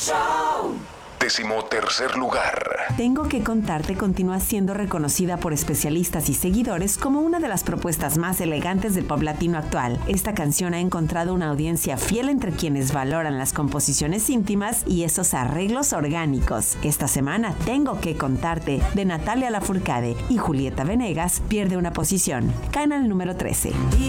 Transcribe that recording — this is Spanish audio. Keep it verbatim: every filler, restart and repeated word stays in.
Show. Decimotercer lugar. Tengo que contarte continúa siendo reconocida por especialistas y seguidores como una de las propuestas más elegantes del pop latino actual. Esta canción ha encontrado una audiencia fiel entre quienes valoran las composiciones íntimas y esos arreglos orgánicos. Esta semana Tengo que contarte de Natalia Lafourcade y Julieta Venegas pierde una posición. Cae en el número trece.